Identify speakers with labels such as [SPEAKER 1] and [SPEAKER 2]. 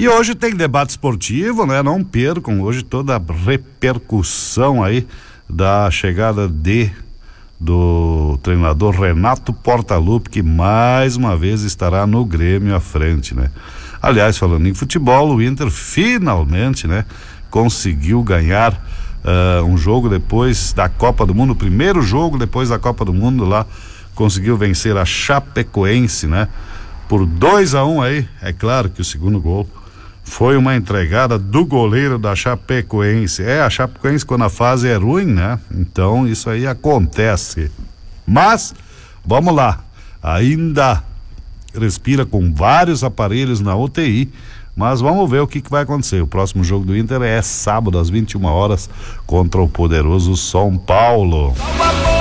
[SPEAKER 1] E hoje tem debate esportivo, né? Não percam hoje toda a repercussão aí da chegada do treinador Renato Portaluppi, que mais uma vez estará no Grêmio à frente, né? Aliás, falando em futebol, o Inter finalmente, né, conseguiu ganhar um jogo depois da Copa do Mundo, o primeiro jogo depois da Copa do Mundo lá, conseguiu vencer a Chapecoense, né? Por 2-1 aí. É claro que o segundo gol foi uma entregada do goleiro da Chapecoense. A Chapecoense quando a fase é ruim, né? Então isso aí acontece. Mas, vamos lá. Ainda respira com vários aparelhos na UTI, mas vamos ver o que vai acontecer. O próximo jogo do Inter é sábado às 21 horas contra o poderoso São Paulo.